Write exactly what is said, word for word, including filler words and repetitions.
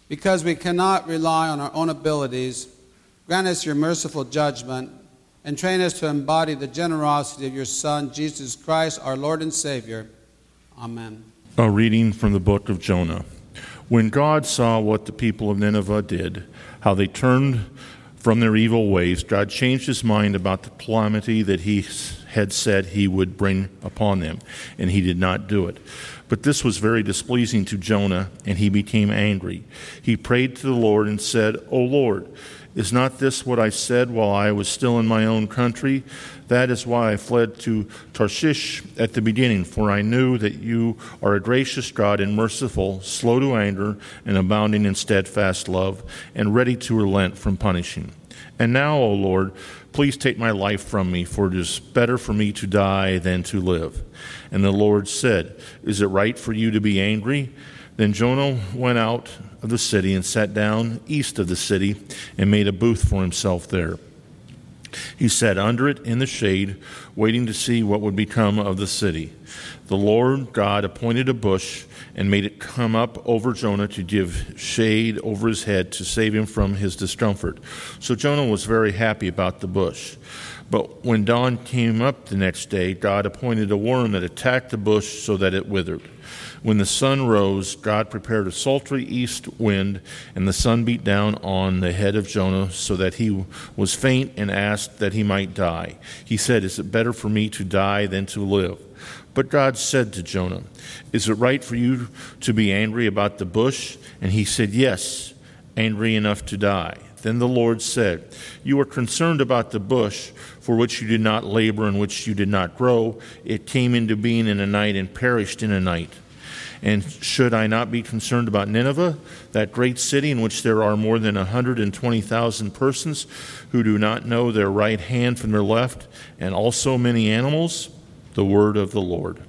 Because we cannot rely on our own abilities, grant us your merciful judgment and train us to embody the generosity of your Son, Jesus Christ, our Lord and Savior. Amen. A reading from the book of Jonah. When God saw what the people of Nineveh did, how they turned from their evil ways, God changed his mind about the calamity that he had said he would bring upon them, and he did not do it. But this was very displeasing to Jonah, and he became angry. He prayed to the Lord and said, O Lord, is not this what I said while I was still in my own country? That is why I fled to Tarshish at the beginning, for I knew that you are a gracious God and merciful, slow to anger, and abounding in steadfast love, and ready to relent from punishing. And now, O Lord, please take my life from me, for it is better for me to die than to live. And the Lord said, Is it right for you to be angry? Then Jonah went out of the city and sat down east of the city and made a booth for himself there. He sat under it in the shade, waiting to see what would become of the city. The Lord God appointed a bush and made it come up over Jonah to give shade over his head to save him from his discomfort. So Jonah was very happy about the bush. But when dawn came up the next day, God appointed a worm that attacked the bush so that it withered. When the sun rose, God prepared a sultry east wind, and the sun beat down on the head of Jonah so that he was faint and asked that he might die. He said, Is it better for me to die than to live? But God said to Jonah, Is it right for you to be angry about the bush? And he said, Yes, angry enough to die. Then the Lord said, You are concerned about the bush, for which you did not labor and which you did not grow. It came into being in a night and perished in a night. And should I not be concerned about Nineveh, that great city in which there are more than one hundred twenty thousand persons who do not know their right hand from their left, and also many animals? The word of the Lord.